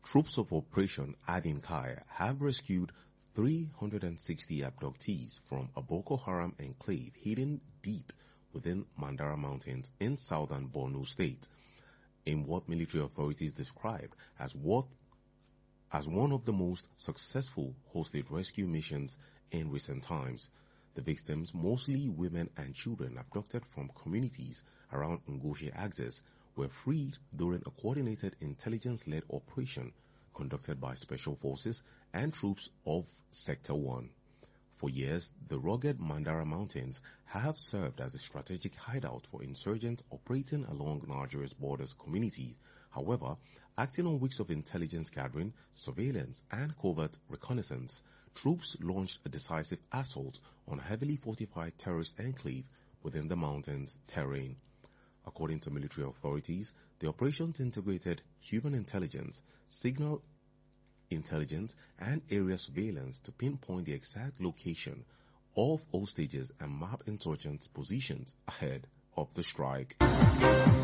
Troops of Operation Adinkai have rescued 360 abductees from a Boko Haram enclave hidden deep within Mandara Mountains in southern Borno State, in what military authorities described as one of the most successful hostage rescue missions in recent times. The victims, mostly women and children abducted from communities around Ngoshe Axis, were freed during a coordinated intelligence-led operation conducted by Special Forces and troops of Sector 1. For years, the rugged Mandara Mountains have served as a strategic hideout for insurgents operating along Nigeria's borders communities. However, acting on weeks of intelligence gathering, surveillance, and covert reconnaissance, troops launched a decisive assault on a heavily fortified terrorist enclave within the mountains' terrain. According to military authorities, the operations integrated human intelligence, signal intelligence, and area surveillance to pinpoint the exact location of hostages and map insurgents' positions ahead of the strike.